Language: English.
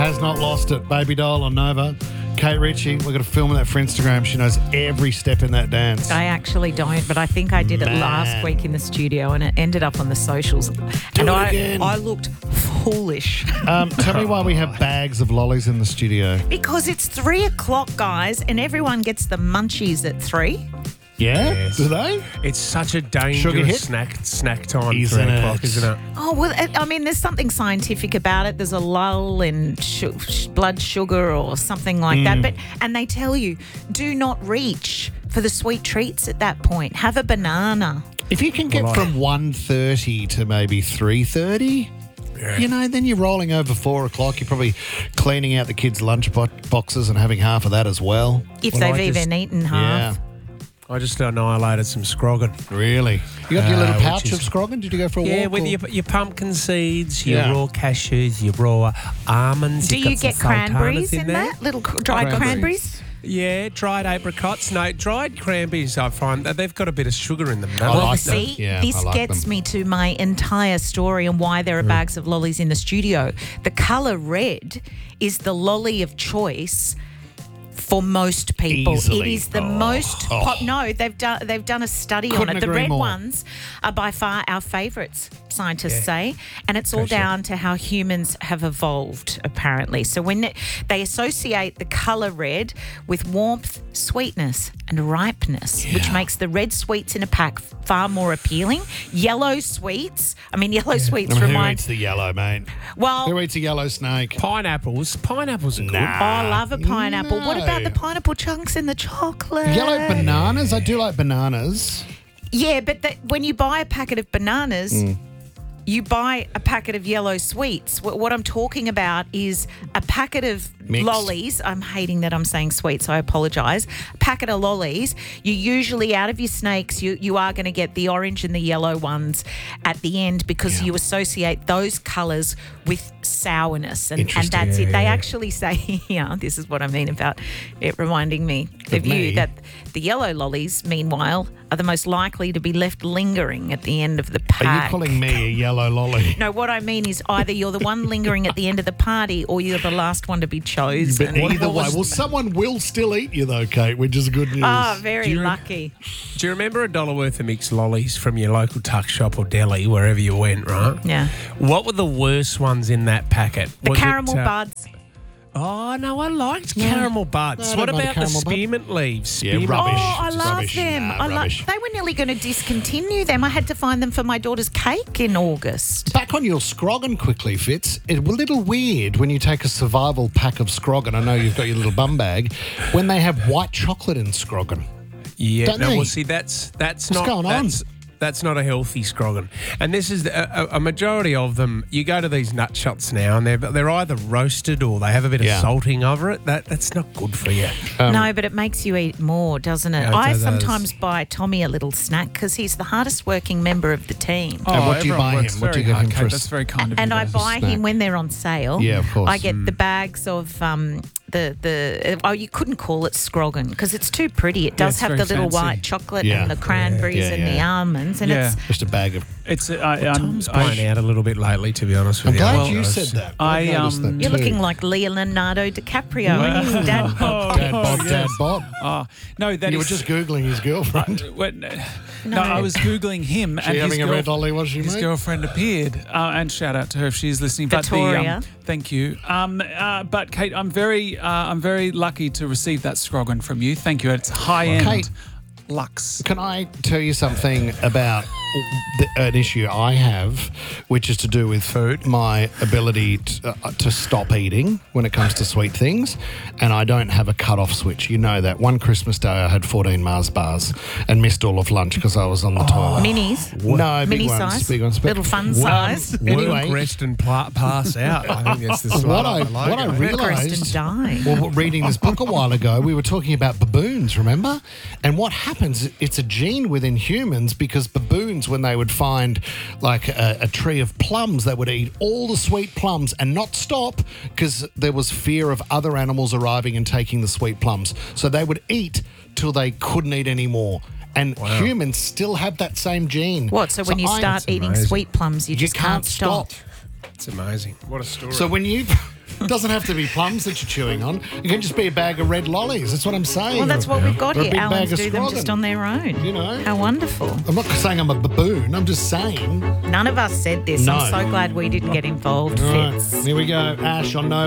has not lost it. Baby Doll on Nova. Kate Ritchie, we're going to film that for Instagram. She knows every step in that dance. I actually don't, but I think I did it last week in the studio and it ended up on the socials. I looked foolish. Tell me why we have bags of lollies in the studio. Because it's 3 o'clock, guys, and everyone gets the munchies at 3. Yeah? Yes. Do they? It's such a Sugar dangerous hit? snack time. Isn't 3 o'clock, it? isn't it? Oh, well, I mean, there's something scientific about it. There's a lull in blood sugar or something like that. And they tell you, do not reach for the sweet treats at that point. Have a banana. If you can get from 1:30 to maybe 3:30... Yeah. Then you're rolling over 4 o'clock. You're probably cleaning out the kids' lunch boxes and having half of that as well. If they've even eaten half. Yeah. I just annihilated some scroggin. Really? You got your little pouch which of is- scroggin? Did you go for a walk? Yeah, with or- your pumpkin seeds, your Yeah. raw cashews, your raw almonds. Do You've got you some get cranberries sultanas in there. that? Little dried Cranberries. cranberries? Yeah, dried apricots. No, dried cranberries, I find that they've got a bit of sugar in them. I Well, like them. see, Yeah, this I like gets them. me to my entire story and why there are bags of lollies in the studio. The colour red is the lolly of choice for most people. Easily. It is the most no, they've done a study on Couldn't it. The agree red more. ones are by far our favourites, scientists say, and it's all down to how humans have evolved apparently. So when they associate the colour red with warmth, sweetness and ripeness, which makes the red sweets in a pack far more appealing. Yellow sweets Who remind eats the yellow, mate? well Who eats a yellow snake? Pineapples are good. I love a pineapple. What about No. the pineapple chunks in the chocolate? Yellow bananas? I do like bananas. Yeah, but when you buy a packet of bananas, you buy a packet of yellow sweets. What I'm talking about is a packet of Mixed. lollies. I'm hating that I'm saying sweets. I apologise. A packet of lollies. You usually, out of your snakes, you are going to get the orange and the yellow ones at the end because you associate those colours with sourness. And that's it. They actually say here, this is what I mean about it reminding me of me. you, that the yellow lollies, meanwhile, are the most likely to be left lingering at the end of the pack. Are you calling me a yellow lolly? No, what I mean is either you're the one lingering at the end of the party or you're the last one to be chosen. But either way, well, someone will still eat you though, Kate, which is good news. Oh, very lucky. Do you remember $1 worth of mixed lollies from your local tuck shop or deli, wherever you went, right? Yeah. What were the worst ones in that packet? The Was it, caramel buds. Oh, no, I liked caramel buds. No, I What don't mind a about the caramel bud. spearmint leaves? Yeah, Spearmint- rubbish. Oh, I Just love rubbish. them. Nah, rubbish. They were nearly going to discontinue them. I had to find them for my daughter's cake in August. Back on your scroggin quickly, Fitz. It's a little weird when you take a survival pack of scroggin. I know you've got your little bum bag. When they have white chocolate in scroggin. Yeah, Don't no, they? well, see, that's What's not going on? That's not a healthy scroggin. And this is a majority of them. You go to these nut shops now, and they're either roasted or they have a bit of salting over it. That's not good for you. No, but it makes you eat more, doesn't it? Yeah, it I does. sometimes buy Tommy a little snack because he's the hardest working member of the team. And what do you everyone buy works him? What do you very give hard, him Kate. for a That's very kind of you. And I guys. buy snack. him when they're on sale. Yeah, of course. I get the bags of you couldn't call it scroggin because it's too pretty. It does it's have very the little fancy. white chocolate Yeah. and the cranberries Yeah, and the yeah. almonds, and Yeah. it's Just a bag of... It's Tom's blown out a little bit lately, to be honest with I'm you. glad Well, you said that. I, I've noticed that you're too. looking like Leonardo DiCaprio and his dad bod. Dad bod, dad bod. Oh, no, that You were is- just Googling his girlfriend. No, I was Googling him and She having his a red lolly, was she, his mate? girlfriend appeared. And shout out to her if she's listening. Victoria. Thank you. But Kate, I'm very lucky to receive that scroggin from you. Thank you. It's high end. Kate. Lux. Can I tell you something about an issue I have, which is to do with food, my ability to stop eating when it comes to sweet things, and I don't have a cut-off switch. You know that. One Christmas day I had 14 Mars bars and missed all of lunch because I was on the toilet. Minis. No, big Mini ones, size. big ones. But Little fun size. Anyway, Work, rest and pass out. I think that's the what I Rest and realised, die. well, reading this book a while ago, we were talking about baboons, remember? And what happens, it's a gene within humans because baboons, when they would find like a tree of plums, they would eat all the sweet plums and not stop because there was fear of other animals arriving and taking the sweet plums. So they would eat till they couldn't eat anymore. And humans still have that same gene. What? So when you start eating amazing. sweet plums, you you just can't stop. It's amazing. What a story. So when you Doesn't have to be plums that you're chewing on. It can just be a bag of red lollies. That's what I'm saying. Well, that's what we've got Or a here. big Alans bag of do them scroggin. just on their own. You know. How wonderful. I'm not saying I'm a baboon. I'm just saying. None of us said this. No. I'm so glad we didn't get involved, All right, Fitz. here we go. Ash on No